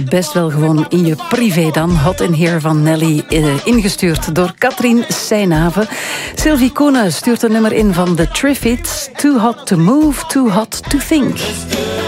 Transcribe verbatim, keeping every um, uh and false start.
best wel gewoon in je privé dan. Hot in Here van Nelly, eh, ingestuurd door Katrien Seijnhaven. Sylvie Koenen stuurt een nummer in van The Triffids. Too hot to move, too hot to think.